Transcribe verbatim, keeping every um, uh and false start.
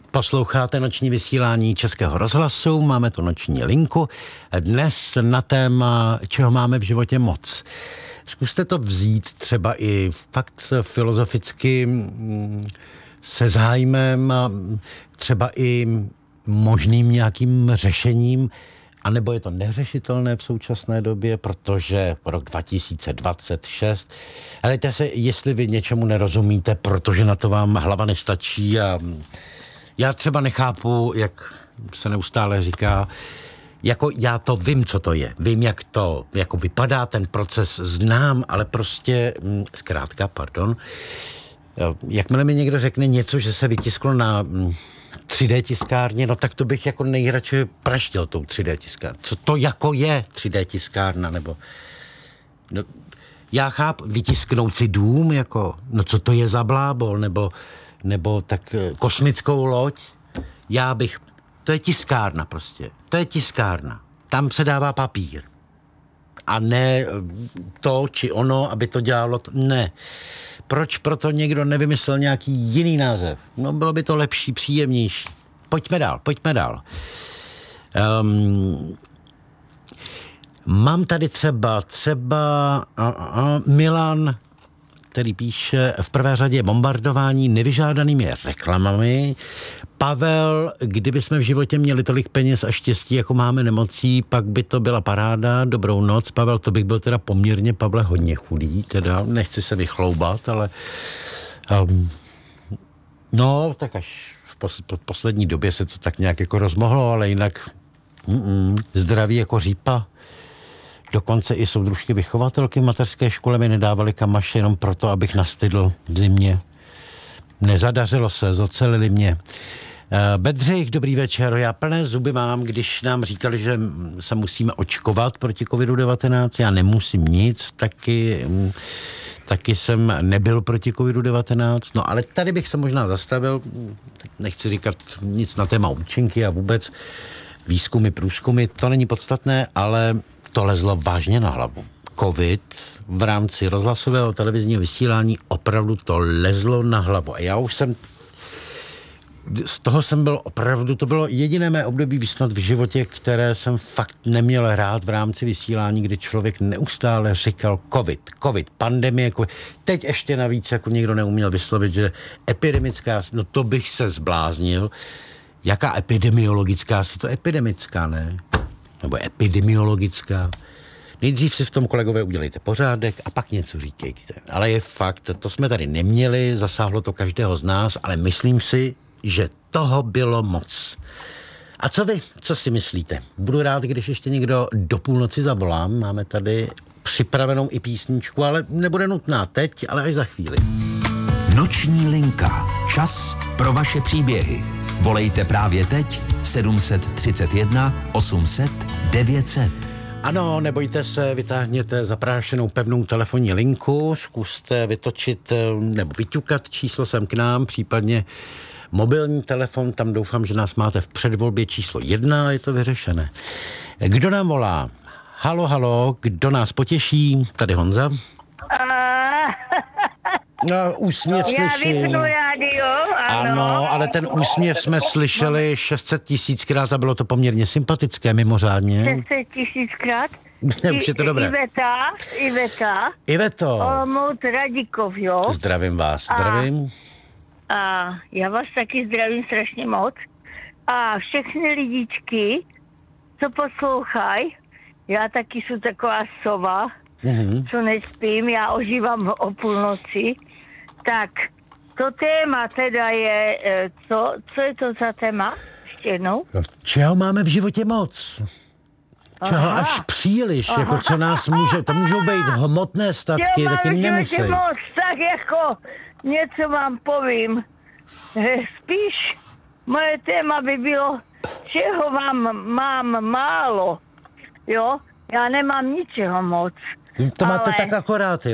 Posloucháte noční vysílání Českého rozhlasu, máme tu noční linku. Dnes na téma, čeho máme v životě moc. Zkuste to vzít třeba i fakt filozoficky se zájmem a třeba i možným nějakým řešením, anebo je to neřešitelné v současné době, protože rok dva tisíce dvacet šest. Helejte se, jestli vy něčemu nerozumíte, protože na to vám hlava nestačí a já třeba nechápu, jak se neustále říká, jako já to vím, co to je. Vím, jak to jako vypadá, ten proces znám, ale prostě, zkrátka, pardon, jakmile mi někdo řekne něco, že se vytisklo na tři dé tiskárně, no tak to bych jako nejradši praštil tou tři dé tiskárně. Co to jako je tři dé tiskárna, nebo... No, já chápu, vytisknout si dům, jako, no co to je za blábol, nebo, nebo tak kosmickou loď, já bych... To je tiskárna prostě, to je tiskárna. Tam se dává papír. A ne to, či ono, aby to dělalo... T- ne. Proč proto někdo nevymyslel nějaký jiný název? No bylo by to lepší, příjemnější. Pojďme dál, pojďme dál. Um, mám tady třeba, třeba uh, uh, Milan, který píše v prvé řadě bombardování nevyžádanými reklamami. Pavel, kdyby jsme v životě měli tolik peněz a štěstí, jako máme nemocí, pak by to byla paráda. Dobrou noc, Pavel, to bych byl teda poměrně, Pavle, hodně chudý, teda nechci se vychloubat, ale um, no, tak až v pos, poslední době se to tak nějak jako rozmohlo, ale jinak mm, zdraví jako řípa. Dokonce i soudružky vychovatelky v mateřské škole mi nedávaly kamaše jenom proto, abych nastydl v zimě. Nezadařilo se, zocelili mě. Bedřich, dobrý večer. Já plné zuby mám, když nám říkali, že se musíme očkovat proti kovidu devatenáct. Já nemusím nic, taky, taky jsem nebyl proti kovidu devatenáct. No ale tady bych se možná zastavil, nechci říkat nic na téma účinky a vůbec výzkumy, průzkumy, to není podstatné, ale to lezlo vážně na hlavu. Covid v rámci rozhlasového televizního vysílání opravdu to lezlo na hlavu. A já už jsem, z toho jsem byl opravdu, to bylo jediné mé období snad v životě, které jsem fakt neměl rád v rámci vysílání, kdy člověk neustále říkal covid, covid, pandemie, COVID. Teď ještě navíc jako někdo neuměl vyslovit, že epidemická, no to bych se zbláznil. Jaká epidemiologická, si to epidemická, ne? Nebo epidemiologická. Nejdřív si v tom, kolegové, udělejte pořádek a pak něco říkejte. Ale je fakt, to jsme tady neměli, zasáhlo to každého z nás, ale myslím si, že toho bylo moc. A co vy, co si myslíte? Budu rád, když ještě někdo do půlnoci zavolám. Máme tady připravenou i písničku, ale nebude nutná teď, ale až za chvíli. Noční linka. Čas pro vaše příběhy. Volejte právě teď sedm tři jedna osm set devět set. Ano, nebojte se, vytáhněte zaprášenou pevnou telefonní linku, zkuste vytočit nebo vyťukat číslo sem k nám, případně mobilní telefon, tam doufám, že nás máte v předvolbě číslo jedna, je to vyřešené. Kdo nám volá? Halo, halo, kdo nás potěší? Tady Honza. No, úsměv já slyším. vypnu rádio, ano. Ano, ale ten úsměv jsme slyšeli šest set tisíckrát a bylo to poměrně sympatické, mimořádně. šest set tisíckrát? Už je to dobré. Iveta, Iveta. Iveto. Olomouc Radikov, jo. Zdravím vás, zdravím. A, a já vás taky zdravím strašně moc. A všechny lidičky, co poslouchají, já taky jsem taková sova, mm-hmm. co nespím, já ožívám o půlnoci. Tak, to téma teda je, co, co je to za téma? Ještě jednou? No, čeho máme v životě moc? Čeho Aha. až příliš, Aha. jako co nás může, to můžou být hmotné statky, čeho taky nemusí. Čeho moc, tak jako něco vám povím. Spíš moje téma by bylo, čeho vám mám málo, jo? Já nemám ničeho moc. To máte ale... tak akorát, jo?